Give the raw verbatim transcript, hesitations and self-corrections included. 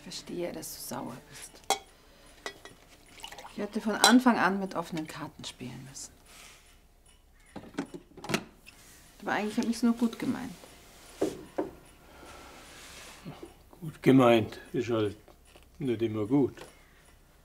Ich verstehe, dass du sauer bist. Ich hätte von Anfang an mit offenen Karten spielen müssen. Aber eigentlich habe ich es nur gut gemeint. Gut gemeint ist halt nicht immer gut.